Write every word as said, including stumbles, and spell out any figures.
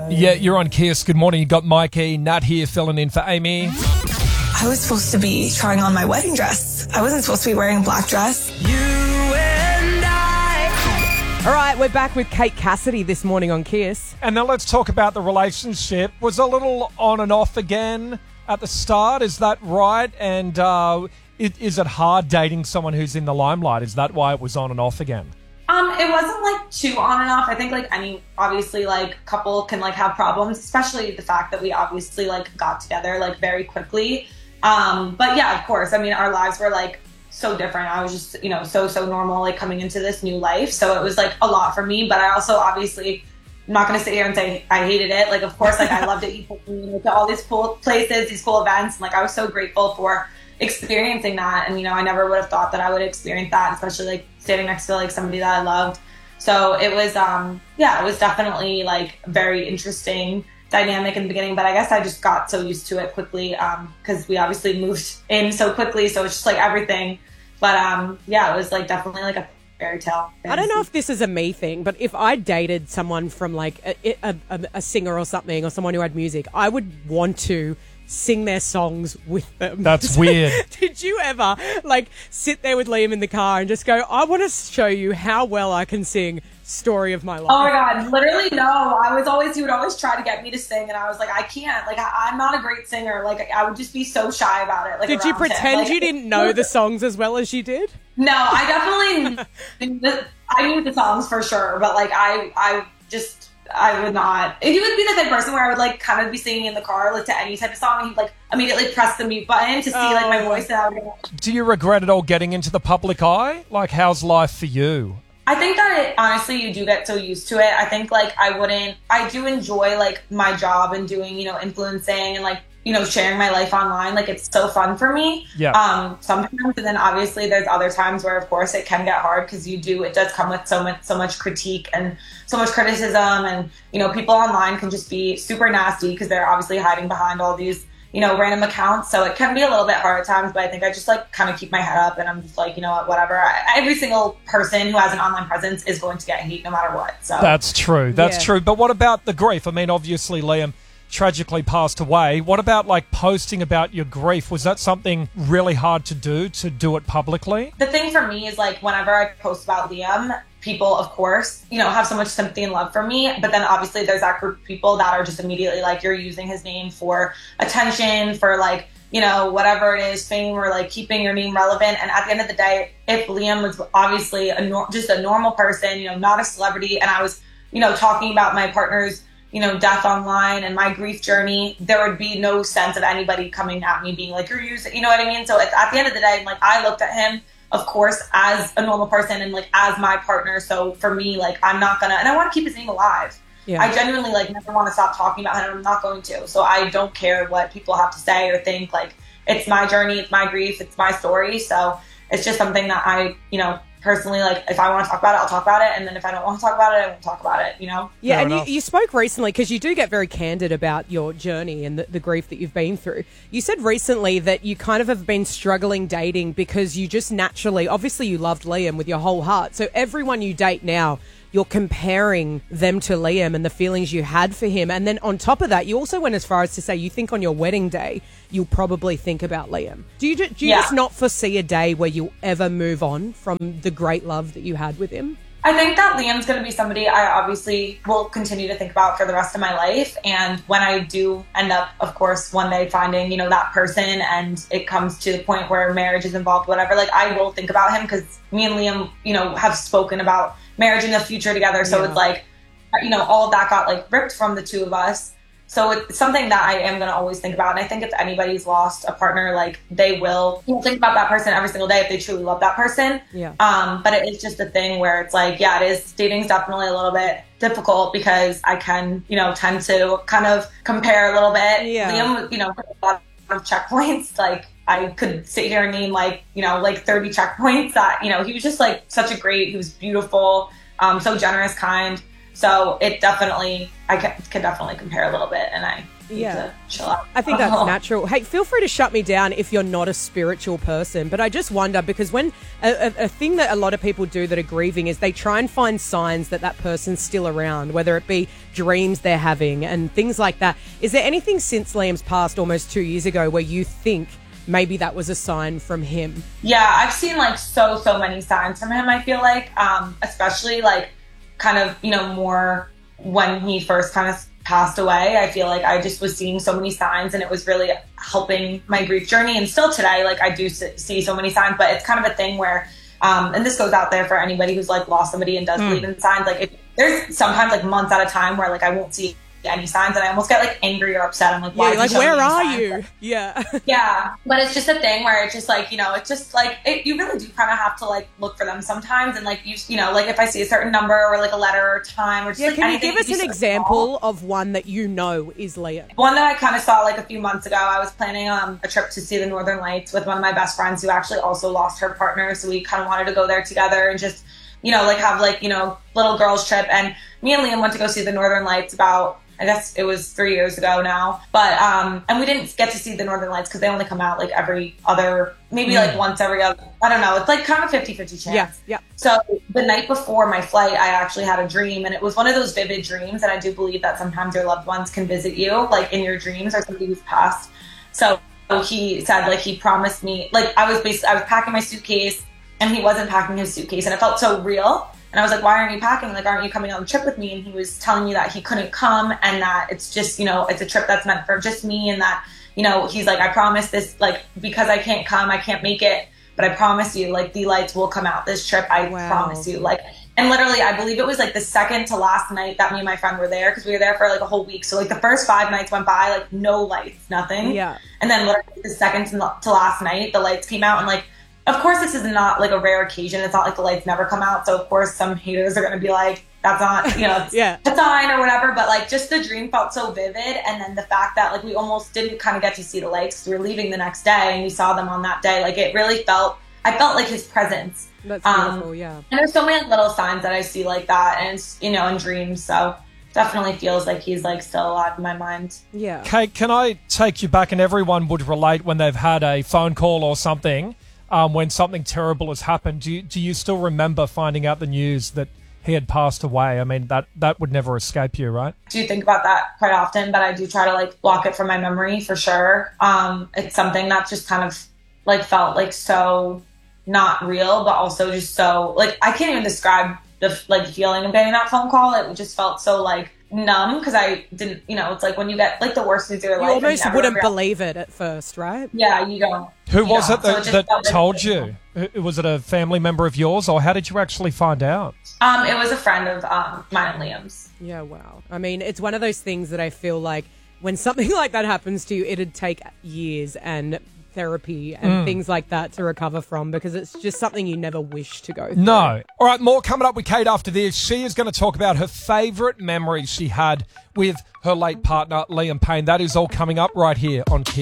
Yeah, you're on Kiss. Good morning. You got Mikey, Nat here filling in for Amy. I was supposed to be trying on my wedding dress. I wasn't supposed to be wearing a black dress. You and I. All right, we're back with Kate Cassidy this morning on Kiss. And now let's talk about the relationship. Was a little on and off again at the start. Is that right? And uh, it, is it hard dating someone who's in the limelight? Is that why it was on and off again? Um, it wasn't like too on and off. I think like any, obviously like couple can like have problems, especially the fact that we obviously like got together like very quickly. Um, but yeah, of course, I mean, our lives were like so different. I was just, you know, so, so normal, like coming into this new life. So it was like a lot for me, but I also obviously, I'm not going to sit here and say I hated it. Like, of course, like I loved it. He took me to all these cool places, these cool events. And like, I was so grateful for experiencing that. And, you know, I never would have thought that I would experience that, especially like standing next to like somebody that I loved. So it was, um, yeah, it was definitely like very interesting dynamic in the beginning, but I guess I just got so used to it quickly um because we obviously moved in so quickly, so it's just like everything. But um yeah, it was like definitely like a fairy tale fantasy. I don't know if this is a me thing, but if I dated someone from like a, a, a, a singer or something, or someone who had music, I would want to sing their songs with them. That's weird. Did you ever like sit there with Liam in the car and just go, I want to show you how well I can sing Story of My Life? Oh my God, literally no. I was always, he would always try to get me to sing, and I was like, I can't. Like, I, I'm not a great singer. Like, I would just be so shy about it. Like, did you pretend like, you didn't know the songs as well as you did? No, I definitely knew the, I knew the songs for sure, but like, I, I just, I would not. He would be the type of person where I would like kind of be singing in the car, like to any type of song, and he'd like immediately press the mute button to see oh. like my voice, and I would go, do you regret at all getting into the public eye? Like, how's life for you? I think that it, honestly, you do get so used to it. I think like I wouldn't, I do enjoy like my job and doing, you know, influencing and like, you know, sharing my life online. Like, it's so fun for me. Yeah. Um, sometimes, and then obviously there's other times where of course it can get hard because you do, it does come with so much, so much critique and so much criticism, and, you know, people online can just be super nasty because they're obviously hiding behind all these, you know, random accounts. So it can be a little bit hard at times, but I think I just like kind of keep my head up, and I'm just like, you know what, whatever. I, every single person who has an online presence is going to get hate no matter what. So that's true. That's yeah. true. But what about the grief? I mean, obviously Liam tragically passed away. What about like posting about your grief? Was that something really hard to do, to do it publicly? The thing for me is like whenever I post about Liam, people, of course, you know, have so much sympathy and love for me. But then obviously there's that group of people that are just immediately like, you're using his name for attention, for like, you know, whatever it is, fame, or like keeping your name relevant. And at the end of the day, if Liam was obviously a nor- just a normal person, you know, not a celebrity, and I was, you know, talking about my partner's, you know, death online and my grief journey, there would be no sense of anybody coming at me being like, you're using, you know what I mean? So at, at the end of the day, like, I looked at him, of course, as a normal person and like as my partner. So for me, like, I'm not gonna, and I want to keep his name alive. Yeah. I genuinely like never want to stop talking about him. I'm not going to. So I don't care what people have to say or think. Like, it's my journey, it's my grief, it's my story. So it's just something that I, you know, personally, like, if I want to talk about it, I'll talk about it. And then if I don't want to talk about it, I won't talk about it, you know? Yeah, Fair and enough. you, you spoke recently, because you do get very candid about your journey and the, the grief that you've been through. You said recently that you kind of have been struggling dating because you just naturally, obviously you loved Liam with your whole heart. So everyone you date now, you're comparing them to Liam and the feelings you had for him. And then on top of that, you also went as far as to say you think on your wedding day, you'll probably think about Liam. Do you, do you Yeah. just not foresee a day where you'll ever move on from the great love that you had with him? I think that Liam's going to be somebody I obviously will continue to think about for the rest of my life. And when I do end up, of course, one day finding, you know, that person and it comes to the point where marriage is involved, whatever, like, I will think about him because me and Liam, you know, have spoken about marriage in the future together. So Yeah. it's like, you know, all of that got like ripped from the two of us. So it's something that I am going to always think about. And I think if anybody's lost a partner, like, they will think about that person every single day if they truly love that person. Yeah. Um, but it is just a thing where it's like, yeah, it is, dating's definitely a little bit difficult because I can, you know, tend to kind of compare a little bit. Yeah. Liam, you know, a lot of checkpoints. Like, I could sit here and name like, you know, like thirty checkpoints that, you know, he was just like such a great, he was beautiful, um, so generous, kind. So it definitely, I can, can definitely compare a little bit, and I need Yeah. to chill out. I think that's Oh. natural. Hey, feel free to shut me down if you're not a spiritual person. But I just wonder, because when a, a, a thing that a lot of people do that are grieving is they try and find signs that that person's still around, whether it be dreams they're having and things like that. Is there anything since Liam's passed almost two years ago where you think maybe that was a sign from him? Yeah, I've seen like so, so many signs from him, I feel like, um, especially like kind of, you know, more when he first kind of passed away. I feel like I just was seeing so many signs, and it was really helping my grief journey. And still today, like I do see so many signs, but it's kind of a thing where, um, and this goes out there for anybody who's like lost somebody and does mm. believe in signs. Like it, there's sometimes like months at a time where like I won't see any signs, and I almost get like angry or upset. I'm like, why? Yeah, like, where are you? Like, yeah. yeah. But it's just a thing where it's just like, you know, it's just like, it, you really do kind of have to like look for them sometimes. And like, you, you know, like if I see a certain number or like a letter or time or just yeah, like can you anything, give us an so example small. of one that you know is Liam? One that I kind of saw like a few months ago, I was planning um, a trip to see the Northern Lights with one of my best friends who actually also lost her partner. So we kind of wanted to go there together and just, you know, like have like, you know, little girls trip. And me and Liam went to go see the Northern Lights about, I guess it was three years ago now. But, um, and we didn't get to see the Northern Lights because they only come out like every other, maybe mm. like once every other, I don't know. It's like kind of fifty-fifty chance. Yeah, yeah. So the night before my flight, I actually had a dream, and it was one of those vivid dreams. And I do believe that sometimes your loved ones can visit you like in your dreams, or somebody who's passed. So he said like, he promised me, like I was basically, I was packing my suitcase and he wasn't packing his suitcase, and it felt so real. And I was like, why aren't you packing? Like, aren't you coming on the trip with me? And he was telling me that he couldn't come, and that it's just, you know, it's a trip that's meant for just me. And that, you know, he's like, I promise this, like, because I can't come, I can't make it. But I promise you, like, the lights will come out this trip. I wow. promise you. Like, and literally, I believe it was like the second to last night that me and my friend were there, because we were there for like a whole week. So like the first five nights went by, like no lights, nothing. Yeah. And then literally the second to last night, the lights came out, and like, of course, this is not like a rare occasion. It's not like the lights never come out. So of course, some haters are going to be like, that's not, you know, it's yeah. a sign or whatever. But like, just the dream felt so vivid. And then the fact that like we almost didn't kind of get to see the lights because we were leaving the next day, and we saw them on that day. Like it really felt, I felt like his presence. That's beautiful, um, yeah. And there's so many little signs that I see like that, and you know, in dreams. So definitely feels like he's like still alive in my mind. Yeah. Kate, can I take you back, and everyone would relate when they've had a phone call or something. Um, when something terrible has happened, do you, do you still remember finding out the news that he had passed away? I mean, that, that would never escape you, right? I do think about that quite often, but I do try to like block it from my memory for sure. Um, it's something that just kind of like felt like so not real, but also just so like, I can't even describe the like feeling of getting that phone call. It just felt so like numb, because I didn't, you know, it's like when you get like the worst news of your you life. You almost wouldn't real- believe it at first, right? Yeah, you don't. Who you was don't. it that, so it that really told you? Was it a family member of yours, or how did you actually find out? Um, it was a friend of um, mine and Liam's. Yeah, wow. I mean, it's one of those things that I feel like when something like that happens to you, it'd take years and therapy and Mm. things like that to recover from, because it's just something you never wish to go through. No. All right, more coming up with Kate after this. She is going to talk about her favourite memories she had with her late partner, Liam Payne. That is all coming up right here on Kiss.